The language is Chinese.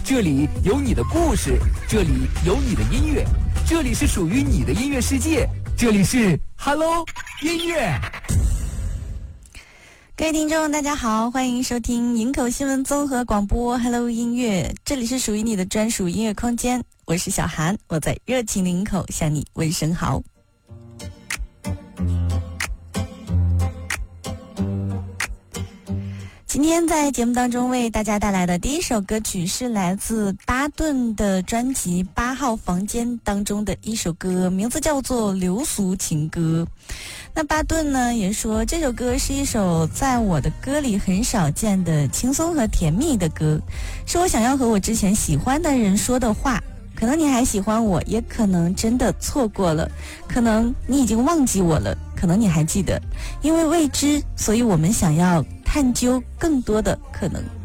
这里有你的故事，这里有你的音乐，这里是属于你的音乐世界，这里是 Hello 音乐。 各位听众大家好，欢迎收听营口新闻综合广播 Hello 音乐，这里是属于你的专属音乐空间，我是小韩，我在热情的营口向你问声好。今天在节目当中为大家带来的第一首歌曲是来自巴顿的专辑8号房间当中的一首歌，名字叫做流俗情歌。那巴顿呢也说这首歌是一首在我的歌里很少见的轻松和甜蜜的歌，是我想要和我之前喜欢的人说的话，可能你还喜欢我，也可能真的错过了，可能你已经忘记我了，可能你还记得，因为未知，所以我们想要探究更多的可能。